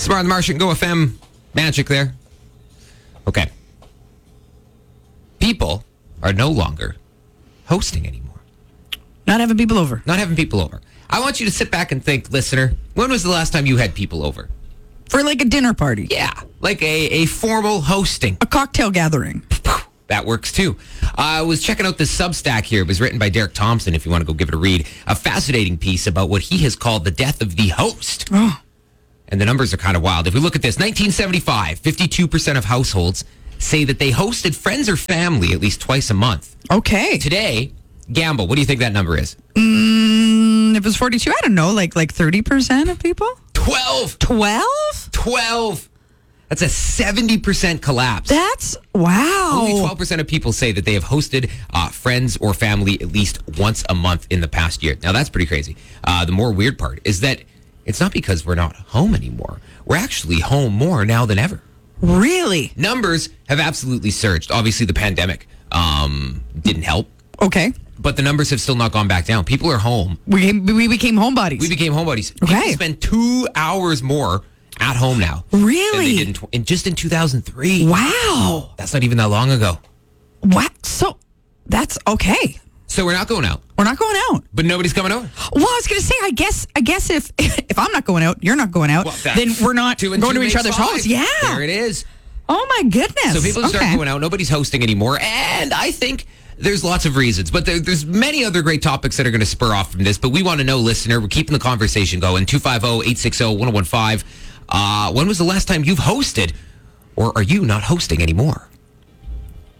Smart on the Martian, Go FM. Magic there. Okay. People are no longer hosting anymore. Not having people over. Not having people over. I want you to sit back and think, listener, when was the last time you had people over? For like a dinner party. Yeah, like a formal hosting. A cocktail gathering. That works too. I was checking out this Substack here. It was written by Derek Thompson, if you want to go give it a read. A fascinating piece about what he has called the death of the host. Oh. And the numbers are kind of wild. If we look at this, 1975, 52% of households say that they hosted friends or family at least twice a month. Okay. Today, gamble, what do you think that number is? If it was 42, I don't know, like 30% of people? 12! 12? 12! That's a 70% collapse. That's, wow. Only 12% of people say that they have hosted friends or family at least once a month in the past year. Now, that's pretty crazy. The more weird part is that it's not because we're not home anymore. We're actually home more now than ever. Really? Numbers have absolutely surged. Obviously, the pandemic didn't help. Okay. But the numbers have still not gone back down. People are home. We became homebodies. We became homebodies. Okay. People spend 2 hours more at home now. Really? Than they did just in 2003. Wow. That's not even that long ago. What? So, that's okay. So we're not going out. We're not going out. But nobody's coming over. Well, I was going to say, I guess if I'm not going out, you're not going out, then we're not going to each other's homes. Yeah. There it is. Oh, my goodness. So people start going out. Nobody's hosting anymore. And I think there's lots of reasons. But there's many other great topics that are going to spur off from this. But we want to know, listener, we're keeping the conversation going. 250-860-1015. When was the last time you've hosted? Or are you not hosting anymore?